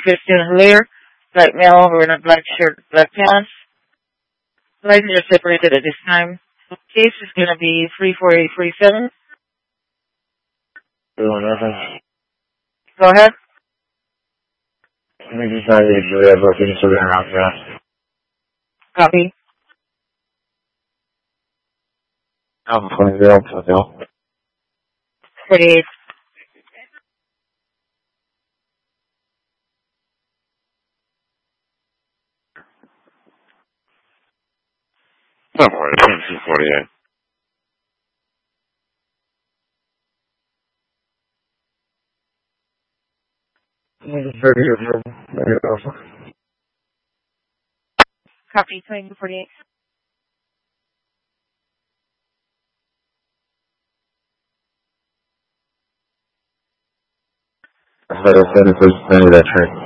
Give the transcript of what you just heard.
Christian Hilaire, black male, wearing a black shirt, black pants. License are separated at this time. Case is going to be 34837. Doing nothing. Go ahead. Let me just not usually have looking so they're out there. Copy. I'm 20 48. Somewhere, 248. Copy 2248. I thought I said it was that trick.